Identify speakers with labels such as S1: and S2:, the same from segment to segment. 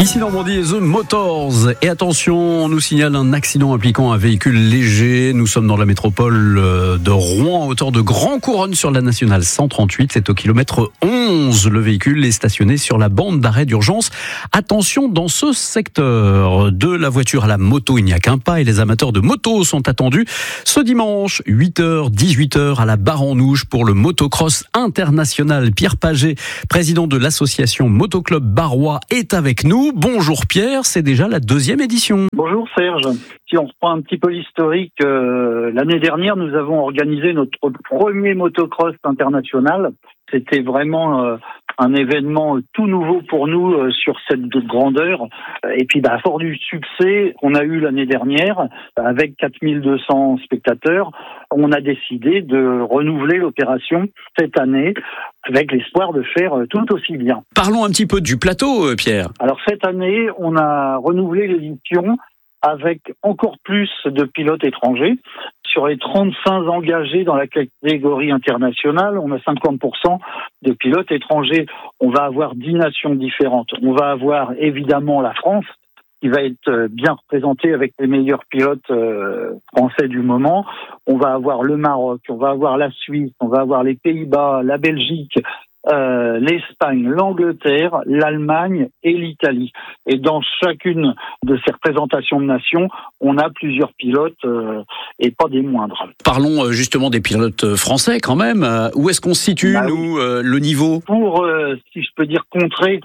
S1: Ici Normandie et The Motors. Et attention, on nous signale un accident impliquant un véhicule léger. Nous sommes dans la métropole de Rouen, à hauteur de Grand Couronne sur la nationale 138. C'est au kilomètre 11. Le véhicule est stationné sur la bande d'arrêt d'urgence. Attention dans ce secteur. De la voiture à la moto, il n'y a qu'un pas et les amateurs de moto sont attendus ce dimanche, 8h, 18h à la Barre-en-Ouche pour le motocross international. Pierre Paget, président de l'association Motoclub Barrois, est avec nous. Bonjour Pierre, c'est déjà la 2e édition.
S2: Bonjour Serge. Si on reprend un petit peu l'historique, l'année dernière, nous avons organisé notre premier motocross international. C'était vraiment un événement tout nouveau pour nous sur cette grandeur. Et puis, fort du succès qu'on a eu l'année dernière, avec 4200 spectateurs, on a décidé de renouveler l'opération cette année avec l'espoir de faire tout aussi bien.
S1: Parlons un petit peu du plateau, Pierre.
S2: Alors cette année, on a renouvelé l'édition avec encore plus de pilotes étrangers. Sur les 35 engagés dans la catégorie internationale, on a 50% de pilotes étrangers. On va avoir 10 nations différentes. On va avoir évidemment la France, qui va être bien représentée avec les meilleurs pilotes français du moment. On va avoir le Maroc, on va avoir la Suisse, on va avoir les Pays-Bas, la Belgique, l'Espagne, l'Angleterre, l'Allemagne et l'Italie. Et dans chacune de ces représentations de nations, on a plusieurs pilotes et pas des moindres.
S1: Parlons justement des pilotes français quand même. Où est-ce qu'on se situe, nous, le niveau ?
S2: Pour, si je peux dire, contrer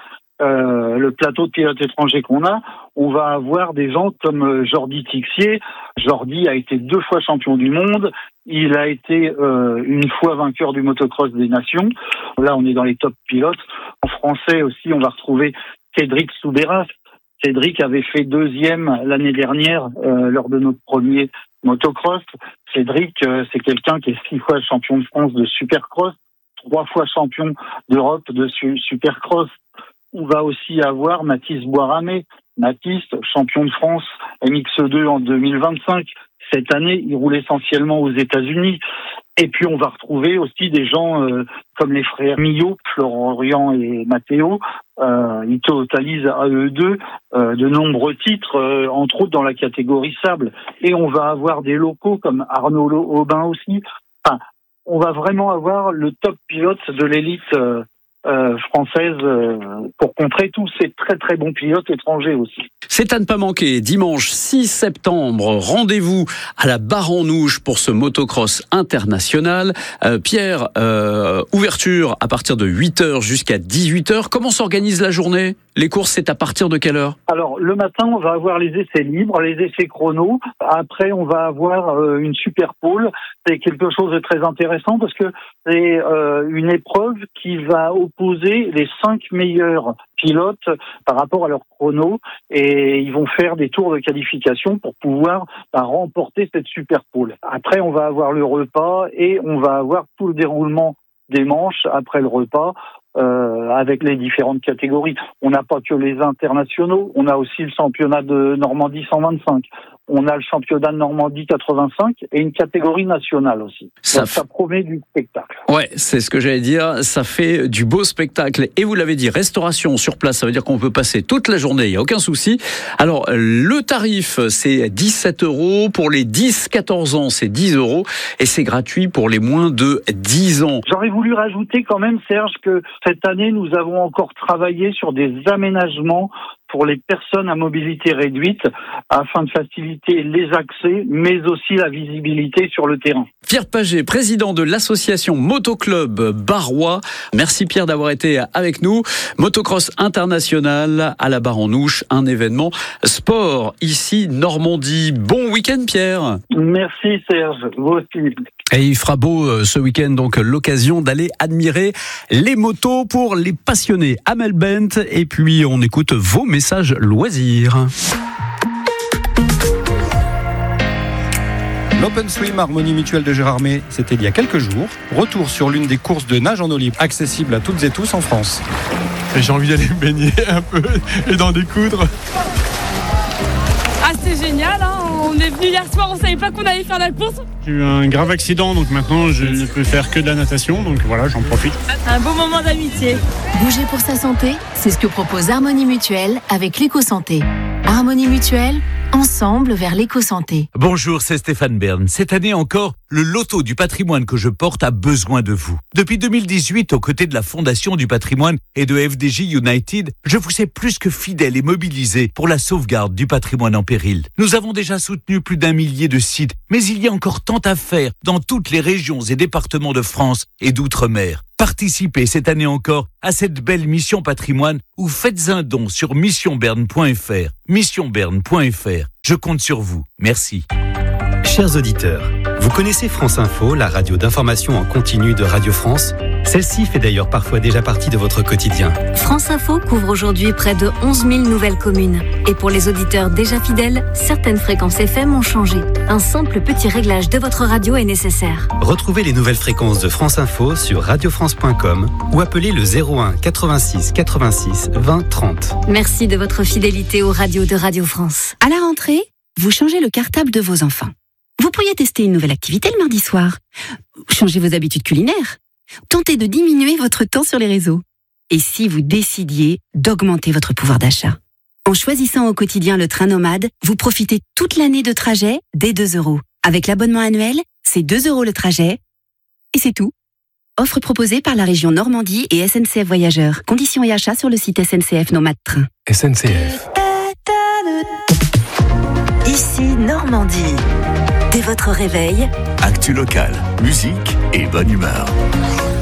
S2: le plateau de pilotes étrangers qu'on a, on va avoir des gens comme Jordi Tixier. Jordi a été 2 fois champion du monde. Il a été une fois vainqueur du motocross des nations. Là, on est dans les top pilotes. En français aussi, on va retrouver Cédric Soubeyras. Cédric avait fait 2e l'année dernière lors de notre premier motocross. Cédric, c'est quelqu'un qui est 6 fois champion de France de supercross, 3 fois champion d'Europe de supercross. On va aussi avoir Mathis Boiramé. Mathis, champion de France MX2 en 2025. Cette année, il roule essentiellement aux États-Unis. Et puis, on va retrouver aussi des gens comme les frères Millot, Florian et Matteo. Ils totalisent à eux deux de nombreux titres, entre autres dans la catégorie sable. Et on va avoir des locaux comme Arnaud Aubin aussi. Enfin, on va vraiment avoir le top pilote de l'élite française pour contrer tous ces très très bons pilotes étrangers aussi.
S1: C'est à ne pas manquer, dimanche 6 septembre, rendez-vous à la Barre-en-Ouche pour ce motocross international. Pierre, ouverture à partir de 8h jusqu'à 18h. Comment s'organise la journée ? Les courses, c'est à partir de quelle heure ?
S2: Alors, le matin, on va avoir les essais libres, les essais chrono. Après, on va avoir une super pole. C'est quelque chose de très intéressant parce que c'est une épreuve qui va opposer les 5 meilleurs pilotes par rapport à leur chrono et ils vont faire des tours de qualification pour pouvoir remporter cette super pole. Après, on va avoir le repas et on va avoir tout le déroulement des manches après le repas. Avec les différentes catégories. On n'a pas que les internationaux, on a aussi le championnat de Normandie 125, on a le championnat de Normandie 85 et une catégorie nationale aussi. Ça promet du spectacle.
S1: Ouais, c'est ce que j'allais dire, ça fait du beau spectacle. Et vous l'avez dit, restauration sur place, ça veut dire qu'on peut passer toute la journée, il n'y a aucun souci. Alors, le tarif, c'est 17 €. Pour les 10-14 ans, c'est 10 € et c'est gratuit pour les moins de 10 ans.
S2: J'aurais voulu rajouter quand même, Serge, que cette année, nous avons encore travaillé sur des aménagements pour les personnes à mobilité réduite afin de faciliter les accès, mais aussi la visibilité sur le terrain.
S1: Pierre Paget, président de l'association Motoclub Barrois. Merci Pierre d'avoir été avec nous. Motocross international à la Barre-en-Ouche, un événement sport ici Normandie. Bon week-end Pierre.
S2: Merci Serge, vous aussi.
S1: Et il fera beau ce week-end, donc l'occasion d'aller admirer les motos pour les passionnés à Melbent. Et puis on écoute vos messages loisirs.
S3: L'Open Swim Harmonie Mutuelle de Gérardmer, c'était il y a quelques jours. Retour sur l'une des courses de nage en eau libre, accessible à toutes et tous en France.
S4: Et j'ai envie d'aller me baigner un peu et d'en découdre.
S5: Ah, c'est
S4: c'est génial, hein. On est venu hier soir, on savait pas qu'on allait faire la course.
S5: J'ai eu un grave accident, donc maintenant je ne peux faire que de la natation, donc voilà, j'en profite.
S4: Un beau moment d'amitié.
S6: Bouger pour sa santé, c'est ce que propose Harmonie Mutuelle avec l'éco-santé. Harmonie Mutuelle, ensemble vers l'éco-santé.
S7: Bonjour, c'est Stéphane Bern. Cette année encore, le loto du patrimoine que je porte a besoin de vous. Depuis 2018, aux côtés de la Fondation du patrimoine et de FDJ United, je vous ai plus que fidèle et mobilisé pour la sauvegarde du patrimoine en péril. Nous avons déjà soutenu plus d'1 millier de sites, mais il y a encore tant à faire dans toutes les régions et départements de France et d'outre-mer. Participez cette année encore à cette belle mission patrimoine ou faites un don sur missionberne.fr. Missionberne.fr. Je compte sur vous. Merci.
S8: Chers auditeurs, vous connaissez France Info, la radio d'information en continu de Radio France ? Celle-ci fait d'ailleurs parfois déjà partie de votre quotidien.
S6: France Info couvre aujourd'hui près de 11 000 nouvelles communes. Et pour les auditeurs déjà fidèles, certaines fréquences FM ont changé. Un simple petit réglage de votre radio est nécessaire.
S8: Retrouvez les nouvelles fréquences de France Info sur radiofrance.com ou appelez le 01 86 86 20 30.
S6: Merci de votre fidélité aux radios de Radio France.
S9: À la rentrée, vous changez le cartable de vos enfants. Vous pourriez tester une nouvelle activité le mardi soir. Changez vos habitudes culinaires. Tentez de diminuer votre temps sur les réseaux. Et si vous décidiez d'augmenter votre pouvoir d'achat ? En choisissant au quotidien le train nomade, vous profitez toute l'année de trajet dès 2 €. Avec l'abonnement annuel, c'est 2 € le trajet. Et c'est tout. Offre proposée par la région Normandie et SNCF Voyageurs. Conditions et achats sur le site SNCF Nomade Train.
S10: SNCF.
S11: Ici Normandie. Dès votre réveil,
S10: Actu locale, musique et bonne humeur.